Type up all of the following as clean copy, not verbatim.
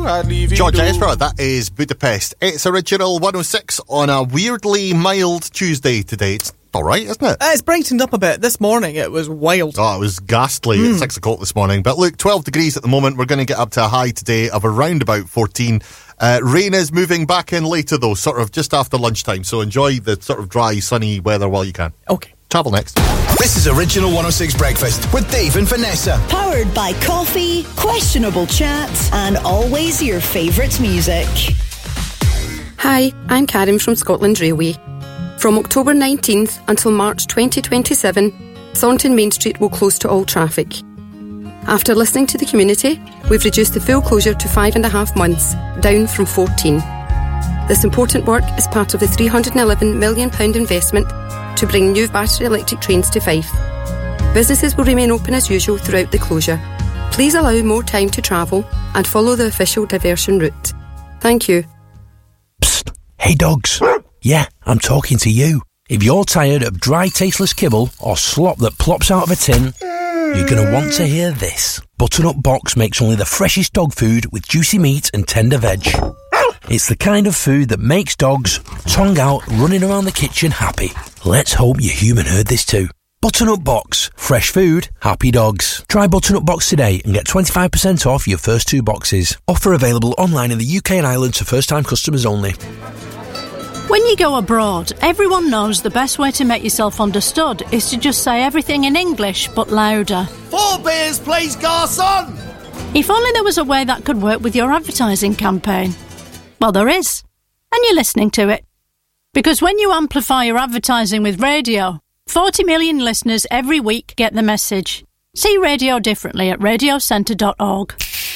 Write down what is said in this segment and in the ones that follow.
George Ezra, that is Budapest. It's Original 106 on a weirdly mild Tuesday today. It's alright, isn't it? It's brightened up a bit. This morning it was wild. Oh, it was ghastly at 6 o'clock this morning. But look, 12 degrees at the moment. We're going to get up to a high today of around about 14. Rain is moving back in later though, sort of just after lunchtime. So enjoy the sort of dry, sunny weather while you can. Okay. Travel next. This is Original 106 Breakfast with Dave and Vanessa. Powered by coffee, questionable chat, and always your favourite music. Hi, I'm Karen from Scotland Railway. From October 19th until March 2027, Thornton Main Street will close to all traffic. After listening to the community, we've reduced the full closure to 5.5 months, down from 14. This important work is part of the £311 million investment to bring new battery electric trains to Fife. Businesses will remain open as usual throughout the closure. Please allow more time to travel and follow the official diversion route. Thank you. Psst. Hey dogs. Yeah, I'm talking to you. If you're tired of dry, tasteless kibble or slop that plops out of a tin, you're going to want to hear this. Butternut Box makes only the freshest dog food with juicy meat and tender veg. It's the kind of food that makes dogs, tongue out, running around the kitchen happy. Let's hope your human heard this too. Butternut Box. Fresh food, happy dogs. Try Butternut Box today and get 25% off your first 2 boxes. Offer available online in the UK and Ireland to first-time customers only. When you go abroad, everyone knows the best way to make yourself understood is to just say everything in English, but louder. 4 beers, please, garçon! If only there was a way that could work with your advertising campaign. Well, there is. And you're listening to it. Because when you amplify your advertising with radio, 40 million listeners every week get the message. See radio differently at radiocentre.org.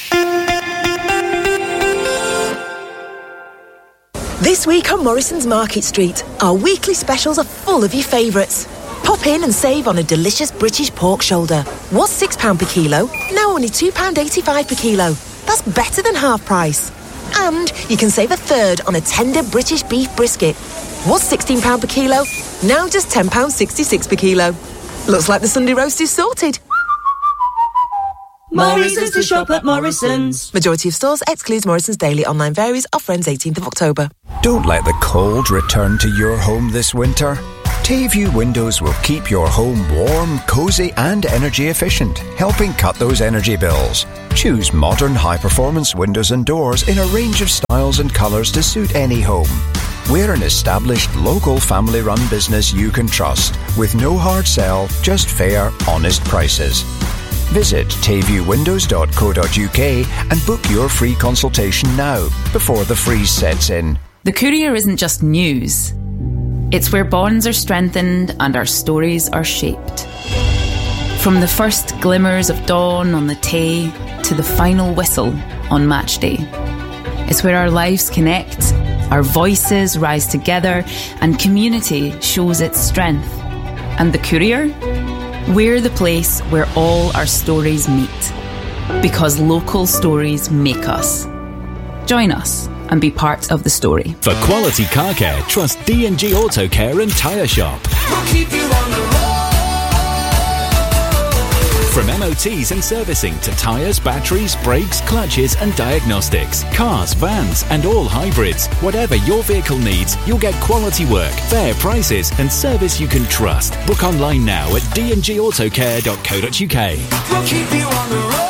This week on Morrison's Market Street, our weekly specials are full of your favourites. Pop in and save on a delicious British pork shoulder. Was £6 per kilo, now only £2.85 per kilo. That's better than half price. And you can save a third on a tender British beef brisket. Was £16 per kilo, now just £10.66 per kilo. Looks like the Sunday roast is sorted. Morrison's to shop at Morrison's. Majority of stores excludes Morrison's Daily. Online varies. Offer ends 18th of October. Don't let the cold return to your home this winter. Tayview Windows will keep your home warm, cosy and energy efficient, helping cut those energy bills. Choose modern high-performance windows and doors in a range of styles and colours to suit any home. We're an established, local, family-run business you can trust, with no hard sell, just fair, honest prices. Visit tayviewwindows.co.uk and book your free consultation now, before the freeze sets in. The Courier isn't just news. It's where bonds are strengthened and our stories are shaped. From the first glimmers of dawn on the Tay to the final whistle on match day. It's where our lives connect, our voices rise together, and community shows its strength. And the Courier? We're the place where all our stories meet. Because local stories make us. Join us and be part of the story. For quality car care, trust D&G Auto Care and Tyre Shop. We'll keep you on the road. From MOTs and servicing to tyres, batteries, brakes, clutches and diagnostics. Cars, vans and all hybrids. Whatever your vehicle needs, you'll get quality work, fair prices and service you can trust. Book online now at dngautocare.co.uk. We'll keep you on the road.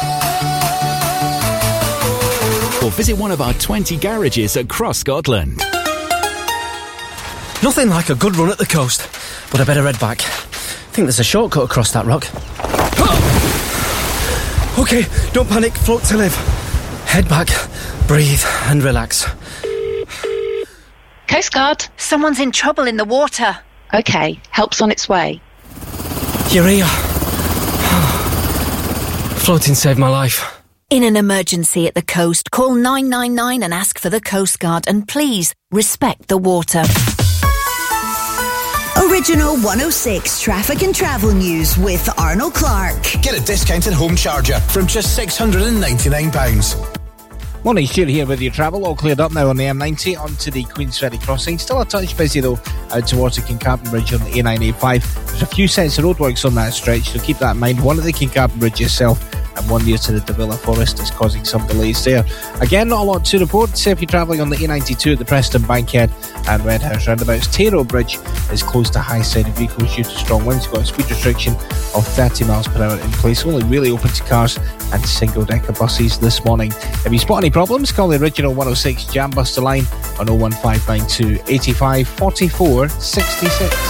Or visit one of our 20 garages across Scotland. Nothing like a good run at the coast, but I better head back. I think there's a shortcut across that rock. OK, don't panic, float to live. Head back, breathe and relax. Coast Guard, someone's in trouble in the water. OK, help's on its way. You're here. Floating saved my life. In an emergency at the coast, call 999 and ask for the Coast Guard, and please respect the water. Original 106 traffic and travel news with Arnold Clark. Get a discounted home charger from just £699. Morning, Stuart here with your travel. All cleared up now on the M90 onto the Queen's Ferry crossing. Still a touch busy though out towards the Kincardine Bridge on the A985. There's a few sets of roadworks on that stretch, so keep that in mind. One of the Kincardine Bridge itself and one near to the Davila Forest is causing some delays there. Again, not a lot to report. Say if you're travelling on the A92 at the Preston Bankhead and Red House roundabouts, Taro Bridge is closed to high-sided vehicles due to strong winds. Got a speed restriction of 30 miles per hour in place. Only really open to cars and single-decker buses this morning. If you spot any problems, call the original 106 Jambuster line on 01592 85 44 66.